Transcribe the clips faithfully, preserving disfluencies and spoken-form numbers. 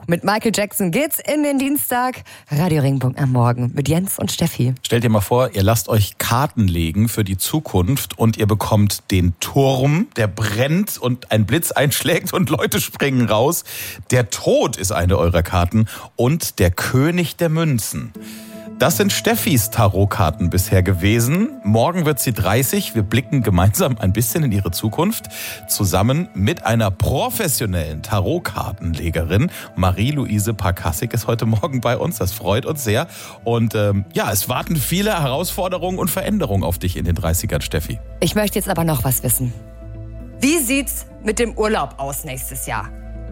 Mit Michael Jackson geht's in den Dienstag. Radio Regenbogen am Morgen mit Jens und Steffi. Stellt dir mal vor, ihr lasst euch Karten legen für die Zukunft und ihr bekommt den Turm, der brennt und ein Blitz einschlägt und Leute springen raus. Der Tod ist eine eurer Karten und der König der Münzen. Das sind Steffis Tarotkarten bisher gewesen. Morgen wird sie dreißig. Wir blicken gemeinsam ein bisschen in ihre Zukunft. Zusammen mit einer professionellen Tarotkartenlegerin. Marie-Louise Parkassig ist heute Morgen bei uns. Das freut uns sehr. Und ähm, ja, es warten viele Herausforderungen und Veränderungen auf dich in den dreißigern, Steffi. Ich möchte jetzt aber noch was wissen. Wie sieht's mit dem Urlaub aus nächstes Jahr?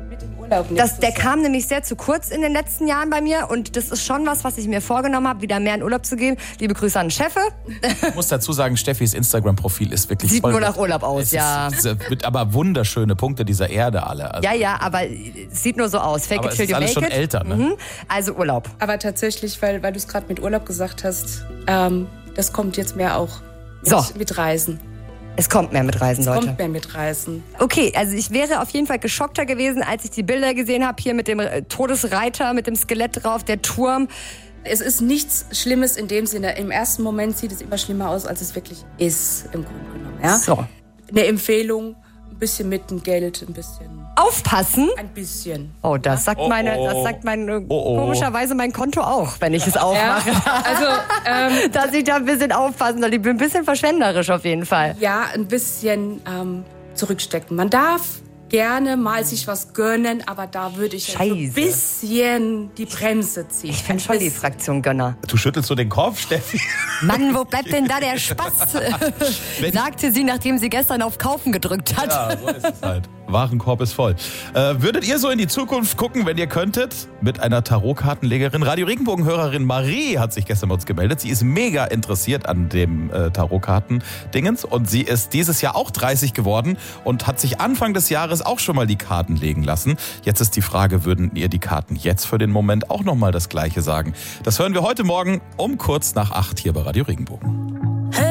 Das, der kam nämlich sehr zu kurz in den letzten Jahren bei mir und das ist schon was, was ich mir vorgenommen habe, wieder mehr in Urlaub zu gehen. Liebe Grüße an Chefe. Ich muss dazu sagen, Steffis Instagram-Profil ist wirklich Sieht voll. nur nach Urlaub aus, es ja. Ist, es mit aber wunderschöne Punkte dieser Erde alle. Also, ja, ja, aber es sieht nur so aus. Fake aber it es till ist you alles make schon it. älter, ne? Mhm. Also Urlaub. Aber tatsächlich, weil, weil du es gerade mit Urlaub gesagt hast, ähm, das kommt jetzt mehr auch mit, So. mit Reisen. Es kommt mehr mit Reisen, Leute. Es kommt mehr mit Reisen. Okay, also ich wäre auf jeden Fall geschockter gewesen, als ich die Bilder gesehen habe, hier mit dem Todesreiter, mit dem Skelett drauf, der Turm. Es ist nichts Schlimmes in dem Sinne. Im ersten Moment sieht es immer schlimmer aus, als es wirklich ist, im Grunde genommen. Ja? So. Eine Empfehlung, ein bisschen mit dem Geld, ein bisschen. Aufpassen? Ein bisschen. Oh, das sagt Oh, meine, oh. das sagt mein, Oh, oh. komischerweise mein Konto auch, wenn ich es aufmache. Ja, also, ähm, Dass ich da ein bisschen aufpassen soll. Ich bin ein bisschen verschwenderisch auf jeden Fall. ja, ein bisschen ähm, zurückstecken. Man darf gerne mal sich was gönnen, aber da würde ich so ein Scheiße. bisschen die Bremse ziehen. Ich bin schon die Fraktion Gönner. Du schüttelst so den Kopf, Steffi. Mann, wo bleibt denn da der Spaß? Wenn- Sagte sie, nachdem sie gestern auf Kaufen gedrückt hat. Ja, so ist es halt. Warenkorb ist voll. Äh, würdet ihr so in die Zukunft gucken, wenn ihr könntet? Mit einer Tarotkartenlegerin. Radio Regenbogen-Hörerin Marie hat sich gestern bei uns gemeldet. Sie ist mega interessiert an dem äh, Tarotkarten-Dingens. Und sie ist dieses Jahr auch dreißig geworden und hat sich Anfang des Jahres auch schon mal die Karten legen lassen. Jetzt ist die Frage, würden ihr die Karten jetzt für den Moment auch nochmal das Gleiche sagen? Das hören wir heute Morgen um kurz nach acht hier bei Radio Regenbogen.